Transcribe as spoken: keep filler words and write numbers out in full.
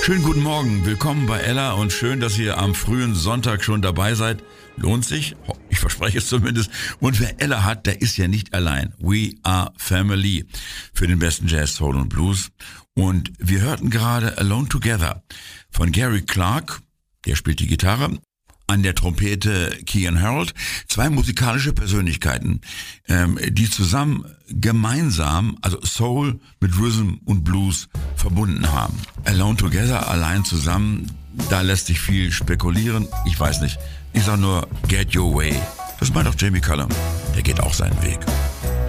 Schönen guten Morgen, willkommen bei Ella und schön, dass ihr am frühen Sonntag schon dabei seid. Lohnt sich, ich verspreche es zumindest. Und wer Ella hat, der ist ja nicht allein. We are family für den besten Jazz, Soul und Blues. Und wir hörten gerade Alone Together von Gary Clark, der spielt die Gitarre. An der Trompete Keegan Harold, zwei musikalische Persönlichkeiten, ähm, die zusammen gemeinsam, also Soul mit Rhythm und Blues verbunden haben. Alone Together, allein zusammen, da lässt sich viel spekulieren. Ich weiß nicht. Ich sag nur, get your way. Das meint auch Jamie Cullum. Der geht auch seinen Weg.